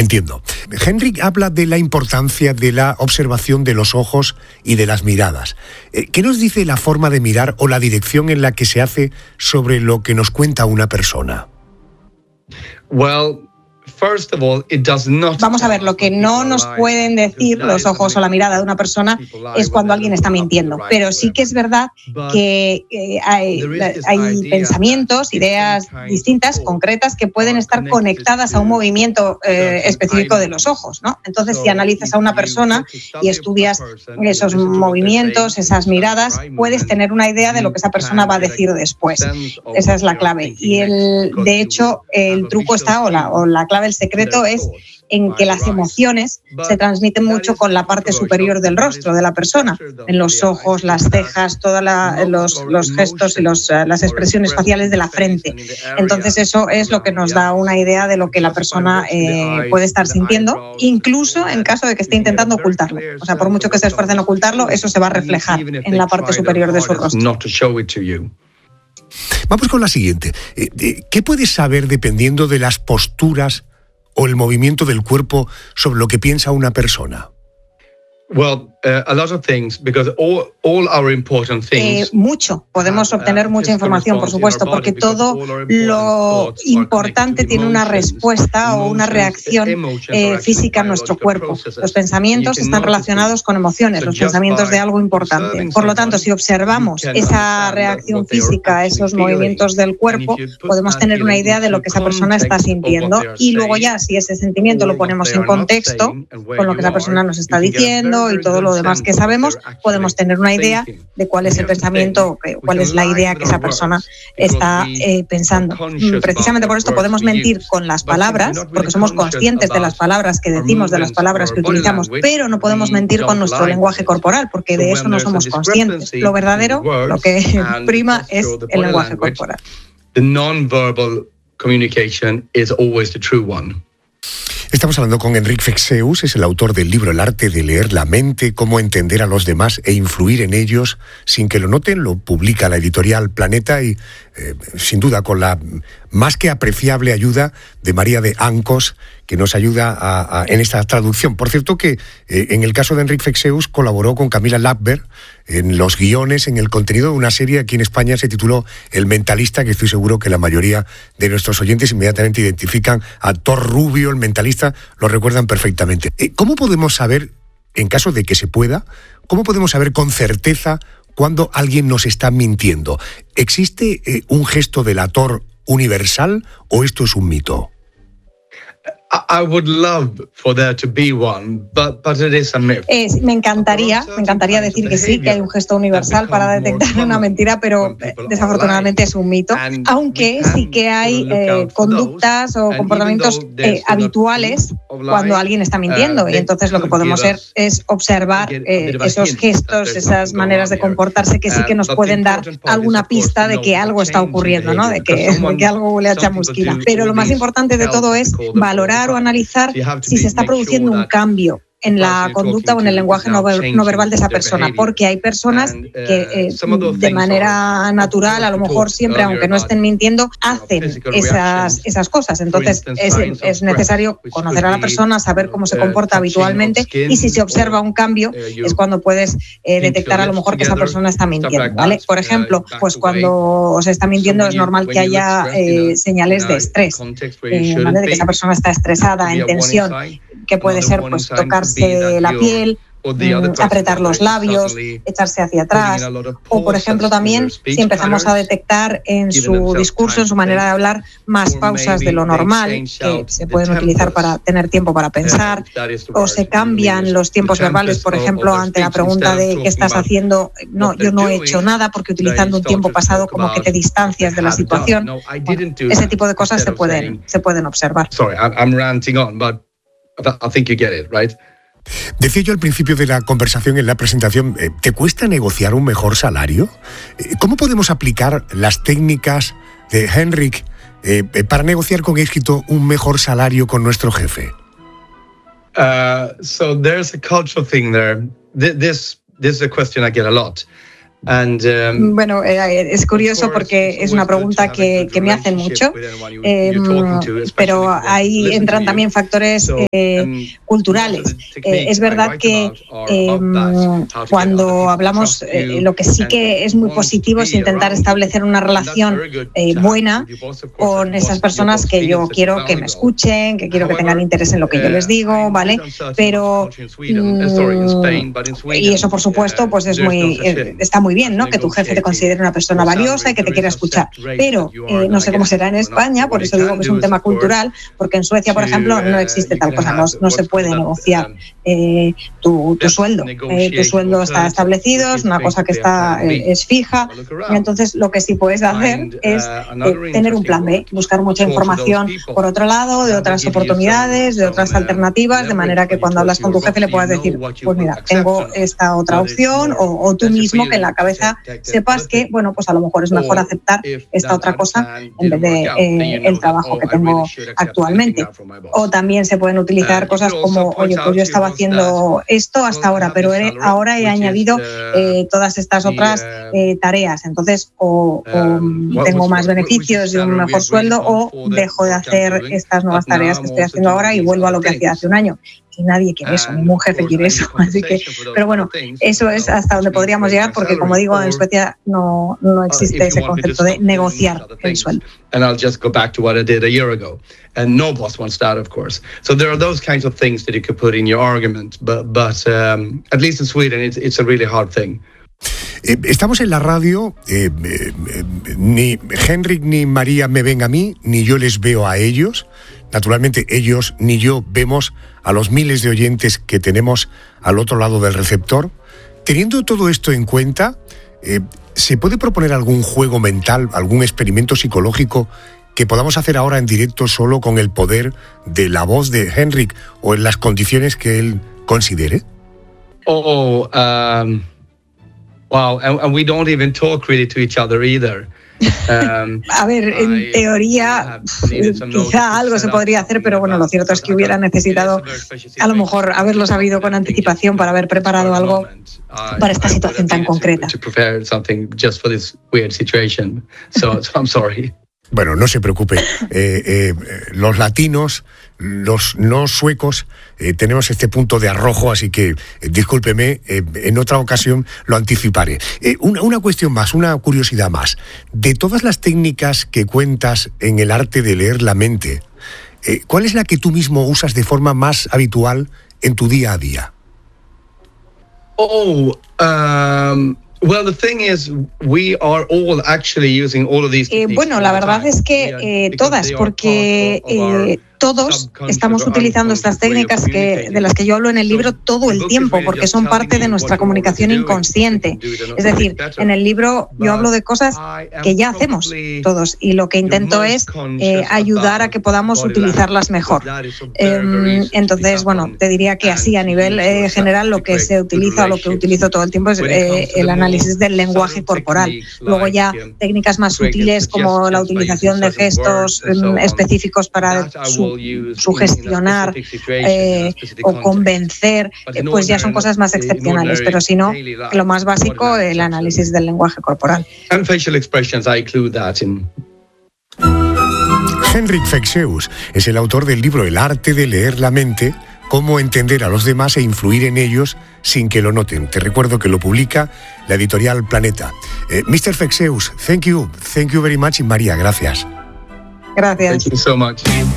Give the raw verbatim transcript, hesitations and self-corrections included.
Entiendo. Henrik habla de la importancia de la observación de los ojos y de las miradas. ¿Qué nos dice la forma de mirar o la dirección en la que se hace sobre lo que nos cuenta una persona? Well, first of all, it does not... Vamos a ver, lo que no nos pueden decir los ojos o la mirada de una persona es cuando alguien está mintiendo. Pero sí que es verdad que eh, hay, hay pensamientos, ideas distintas, concretas, que pueden estar conectadas a un movimiento eh, específico de los ojos, ¿no? Entonces, si analizas a una persona y estudias esos movimientos, esas miradas, puedes tener una idea de lo que esa persona va a decir después. Esa es la clave. Y, el, de hecho, el truco está, o la, o la clave, el secreto es en que las emociones se transmiten mucho con la parte superior del rostro de la persona, en los ojos, las cejas, todos los, los gestos y los, las expresiones faciales de la frente. Entonces eso es lo que nos da una idea de lo que la persona eh, puede estar sintiendo, incluso en caso de que esté intentando ocultarlo. O sea, por mucho que se esfuerce en ocultarlo, eso se va a reflejar en la parte superior de su rostro. Vamos con la siguiente. ¿Qué puedes saber dependiendo de las posturas o el movimiento del cuerpo sobre lo que piensa una persona? Well, uh, a lot of things, because all, all our important things, eh, mucho. Podemos obtener mucha información, por supuesto, porque todo lo importante tiene una respuesta o una reacción eh, física en nuestro cuerpo. Los pensamientos están relacionados con emociones, los pensamientos de algo importante. Por lo tanto, si observamos esa reacción física, esos movimientos del cuerpo, podemos tener una idea de lo que esa persona está sintiendo. Y luego ya, si ese sentimiento lo ponemos en contexto con lo que esa persona nos está diciendo y todo lo demás que sabemos, podemos tener una idea de cuál es el pensamiento, cuál es la idea que esa persona está eh, pensando. Precisamente por esto podemos mentir con las palabras, porque somos conscientes de las palabras que decimos, de las palabras que utilizamos, pero no podemos mentir con nuestro lenguaje corporal, porque de eso no somos conscientes. Lo verdadero, lo que prima, es el lenguaje corporal. The non-verbal communication is always the true one. Estamos hablando con Enric Fexeus, es el autor del libro El arte de leer la mente, cómo entender a los demás e influir en ellos sin que lo noten. Lo publica la editorial Planeta y, eh, sin duda, con la más que apreciable ayuda de María de Ancos, que nos ayuda a, a, en esta traducción. Por cierto que eh, en el caso de Enric Fexeus colaboró con Camila Lackberg en los guiones, en el contenido de una serie aquí en España se tituló El Mentalista, que estoy seguro que la mayoría de nuestros oyentes inmediatamente identifican a Thor Rubio, el mentalista, lo recuerdan perfectamente. Eh, ¿Cómo podemos saber, en caso de que se pueda, cómo podemos saber con certeza cuando alguien nos está mintiendo? ¿Existe eh, un gesto delator universal o esto es un mito? I would love for there to be one, but, but it is a myth. Eh, me encantaría, me encantaría decir que sí, que hay un gesto universal para detectar una mentira, pero desafortunadamente es un mito. Aunque sí que hay eh, conductas o comportamientos eh, habituales cuando alguien está mintiendo, y entonces lo que podemos hacer es observar eh, esos gestos, esas maneras de comportarse que sí que nos pueden dar alguna pista de que algo está ocurriendo, ¿no? De que, de que algo huele a chamusquina. Pero lo más importante de todo es valorar o analizar si se está produciendo un cambio en la conducta o en el lenguaje no, ver, no verbal de esa persona, porque hay personas que eh, de manera natural, a lo mejor siempre, aunque no estén mintiendo, hacen esas, esas cosas. Entonces es, es necesario conocer a la persona, saber cómo se comporta habitualmente, y si se observa un cambio es cuando puedes eh, detectar a lo mejor que esa persona está mintiendo, ¿vale? Por ejemplo, pues cuando se está mintiendo es normal que haya eh, señales de estrés, eh, ¿vale? De que esa persona está estresada, en tensión, que puede ser pues tocarse la piel, apretar los labios, echarse hacia atrás, o por ejemplo también si empezamos a detectar en su discurso, en su manera de hablar, más pausas de lo normal que se pueden utilizar para tener tiempo para pensar, o se cambian los tiempos verbales, por ejemplo ante la pregunta de ¿qué estás haciendo? No, yo no he hecho nada, porque utilizando un tiempo pasado como que te distancias de la situación. Bueno, ese tipo de cosas se pueden, se pueden observar. Sorry, I'm ranting on, but I think you get it, right? Decía yo al principio de la conversación, en la presentación, ¿te cuesta negociar un mejor salario? ¿Cómo podemos aplicar las técnicas de Henrik eh, para negociar con éxito un mejor salario con nuestro jefe? Uh, so there's a cultural thing there. This, this is a question I get a lot. And, um, bueno, eh, es curioso porque es una pregunta que, que me hacen mucho, eh, pero ahí entran también factores eh, culturales. Eh, es verdad que eh, cuando hablamos, eh, lo que sí que es muy positivo es intentar establecer una relación eh, buena con esas personas que yo quiero que me escuchen, que quiero que tengan interés en lo que yo les digo, ¿vale? Pero, mm, y eso por supuesto, pues es muy, eh, está muy bien, ¿no? Que tu jefe te considere una persona valiosa y que te quiera escuchar. Pero eh, no sé cómo será en España, por eso digo que es un tema cultural, porque en Suecia, por ejemplo, no existe tal cosa, no, no se puede negociar eh, tu, tu sueldo. Eh, tu sueldo está establecido, es una cosa que está eh, es fija, y entonces lo que sí puedes hacer es eh, tener un plan B, buscar mucha información por otro lado, de otras oportunidades, de otras alternativas, de manera que cuando hablas con tu jefe le puedas decir, pues mira, tengo esta otra opción, o, o tú mismo que en la cabeza sepas que, bueno, pues a lo mejor es mejor aceptar esta otra cosa en vez de eh, el trabajo que tengo actualmente. O también se pueden utilizar cosas como, oye, pues yo estaba haciendo esto hasta ahora, pero he, ahora he añadido eh, todas estas otras eh, tareas. Entonces, o, o tengo más beneficios y un mejor sueldo, o dejo de hacer estas nuevas tareas que estoy haciendo ahora y vuelvo a lo que hacía hace un año. Y nadie quiere eso, ningún jefe quiere eso. Así que, pero bueno, eso es hasta donde podríamos llegar, porque como digo, en Suecia no, no existe ese concepto de negociar el sueldo. And I'll just go back to what I did a year ago. And no boss wants that, of course. So there are those kinds of things that you could put in your argument, but, but um, at least in Sweden, it's, it's a really hard thing. Eh, estamos en la radio, eh, eh, ni Henrik ni María me ven a mí, ni yo les veo a ellos. Naturalmente ellos ni yo vemos a los miles de oyentes que tenemos al otro lado del receptor. Teniendo todo esto en cuenta, eh, ¿se puede proponer algún juego mental, algún experimento psicológico que podamos hacer ahora en directo solo con el poder de la voz de Henrik o en las condiciones que él considere? Oh, um, wow, and, and we don't even talk really to each other either. Um, a ver, en teoría quizá algo se podría hacer, pero bueno, lo cierto es que hubiera necesitado a lo mejor haberlo sabido con anticipación para haber preparado algo para esta situación tan concreta. Bueno, no se preocupe. Eh, eh, los latinos, los no suecos, eh, tenemos este punto de arrojo, así que eh, discúlpeme, eh, en otra ocasión lo anticiparé. Eh, una, una cuestión más, una curiosidad más. De todas las técnicas que cuentas en el arte de leer la mente, eh, ¿cuál es la que tú mismo usas de forma más habitual en tu día a día? Oh, um... Well, the thing is, we are all actually using all of these techniques. Eh, bueno, la verdad es que eh, todas, porque eh, todos estamos utilizando estas técnicas que, de las que yo hablo en el libro todo el tiempo, porque son parte de nuestra comunicación inconsciente. Es decir, en el libro yo hablo de cosas que ya hacemos todos, y lo que intento es eh, ayudar a que podamos utilizarlas mejor. Eh, entonces, bueno, te diría que así a nivel eh, general lo que se utiliza, o lo que utilizo todo el tiempo es eh, el análisis del lenguaje corporal. Luego ya técnicas más sutiles como la utilización de gestos eh, específicos para su sugestionar eh, o convencer, eh, pues ya son cosas más excepcionales, pero si no, lo más básico, el análisis del lenguaje corporal. Henrik Fexeus es el autor del libro El arte de leer la mente, cómo entender a los demás e influir en ellos sin que lo noten. Te recuerdo que lo publica la editorial Planeta. Eh, mister Fexeus, thank you, thank you very much, y María, gracias. Gracias. Thank you so much.